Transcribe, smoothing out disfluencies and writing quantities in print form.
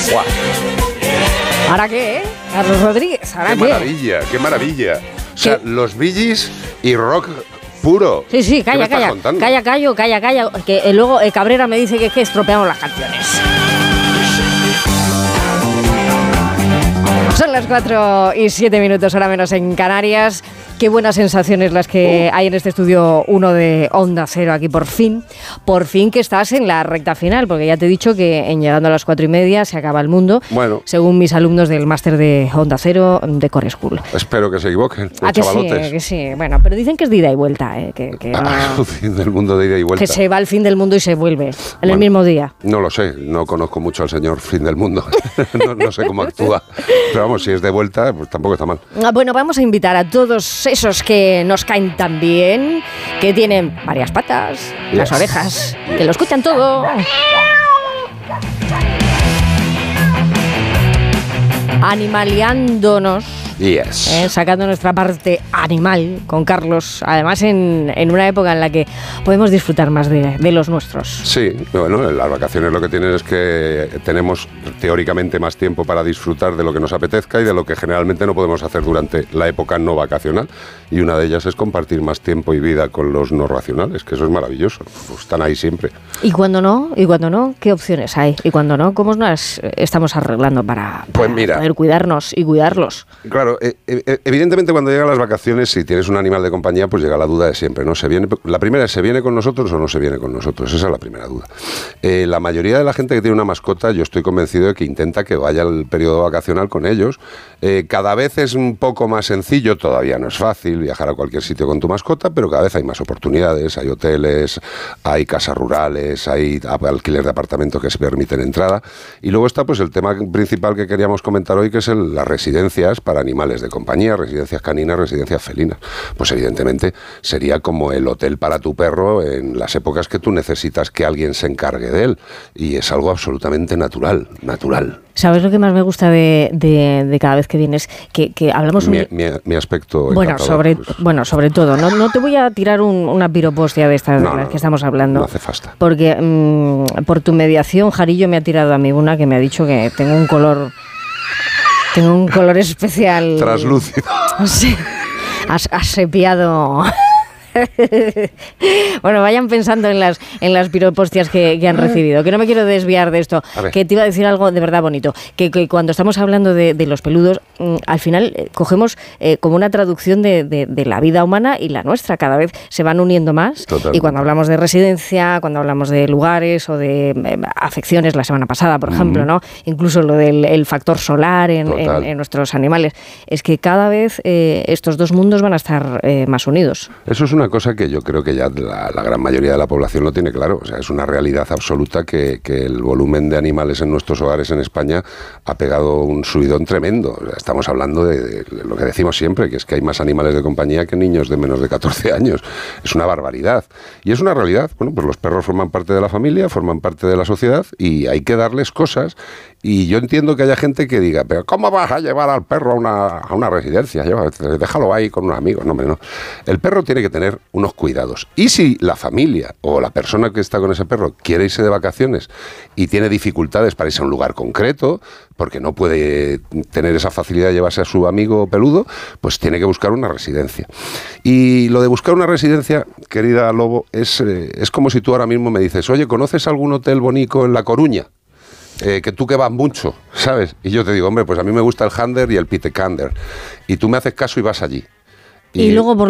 Buah. ¿Ahora qué, Carlos Rodríguez? ¿Ahora qué? Qué maravilla. O sea, los Bee Gees y rock puro. Sí, calla. Que luego Cabrera me dice que es que estropeamos las canciones. Son las 4:07, hora menos en Canarias. Qué buenas sensaciones las que hay en este estudio 1 de Onda Cero aquí por fin que estás en la recta final, porque ya te he dicho que en llegando a las 4:30 se acaba el mundo, bueno, según mis alumnos del máster de Onda Cero de Core School. Espero que se equivoquen, los chavalotes. Que sí, bueno, pero dicen que es de ida y vuelta, que no, el fin del mundo de ida y vuelta. Que se va al fin del mundo y se vuelve en el mismo día. No lo sé, no conozco mucho al señor fin del mundo, no sé cómo actúa, pero vamos, si es de vuelta, pues tampoco está mal. Bueno, vamos a invitar a todos esos que nos caen tan bien, que tienen varias patas, las orejas, que lo escuchan todo. Animaleándonos. Sacando nuestra parte animal con Carlos, además en una época en la que podemos disfrutar más de los nuestros. Sí, bueno, las vacaciones lo que tienen es que tenemos teóricamente más tiempo para disfrutar de lo que nos apetezca y de lo que generalmente no podemos hacer durante la época no vacacional, y una de ellas es compartir más tiempo y vida con los no racionales, que eso es maravilloso, pues están ahí siempre. ¿Y cuando no? ¿Qué opciones hay? ¿Y cuando no? ¿Cómo nos estamos arreglando para poder cuidarnos y cuidarlos? Claro, evidentemente cuando llegan las vacaciones, si tienes un animal de compañía, pues llega la duda de siempre, ¿no? La primera es, ¿se viene con nosotros o no se viene con nosotros? Esa es la primera duda. La mayoría de la gente que tiene una mascota, yo estoy convencido de que intenta que vaya al periodo vacacional con ellos. Cada vez es un poco más sencillo, todavía no es fácil viajar a cualquier sitio con tu mascota, pero cada vez hay más oportunidades, hay hoteles, hay casas rurales, hay alquiler de apartamentos que se permiten entrada. Y luego está pues el tema principal que queríamos comentar hoy, que es las residencias para animales de compañía, residencias caninas, residencias felinas. Pues evidentemente sería como el hotel para tu perro en las épocas que tú necesitas que alguien se encargue de él. Y es algo absolutamente natural. ¿Sabes lo que más me gusta de cada vez que vienes? Que hablamos... Mi aspecto... Sobre todo. No te voy a tirar una piropostia de estas de las que estamos hablando. No hace falta. Porque por tu mediación, Jarillo me ha tirado a mí una que me ha dicho que tengo un color especial. Translúcido. Sí. Asepiado. Bueno, vayan pensando en las piropostias que han recibido, que no me quiero desviar de esto, que te iba a decir algo de verdad bonito, que cuando estamos hablando de los peludos, al final cogemos como una traducción de la vida humana y la nuestra, cada vez se van uniendo más. Totalmente. Y cuando hablamos de residencia, cuando hablamos de lugares o de afecciones, la semana pasada, por ejemplo, ¿no? Incluso lo del factor solar en nuestros animales, es que cada vez estos dos mundos van a estar más unidos. Eso es una cosa que yo creo que ya la gran mayoría de la población lo tiene claro. O sea, es una realidad absoluta que el volumen de animales en nuestros hogares en España ha pegado un subidón tremendo. O sea, estamos hablando de lo que decimos siempre, que es que hay más animales de compañía que niños de menos de 14 años. Es una barbaridad. Y es una realidad. Bueno, pues los perros forman parte de la familia, forman parte de la sociedad y hay que darles cosas. Y yo entiendo que haya gente que diga, pero ¿cómo vas a llevar al perro a una residencia? Déjalo ahí con unos amigos. No, hombre, no. El perro tiene que tener unos cuidados. Y si la familia o la persona que está con ese perro quiere irse de vacaciones y tiene dificultades para irse a un lugar concreto, porque no puede tener esa facilidad de llevarse a su amigo peludo, pues tiene que buscar una residencia. Y lo de buscar una residencia, querida Lobo, es como si tú ahora mismo me dices, oye, ¿conoces algún hotel bonito en La Coruña? Que tú que vas mucho, ¿sabes? Y yo te digo, hombre, pues a mí me gusta el Hander y el Pitecander. Y tú me haces caso y vas allí. Y luego por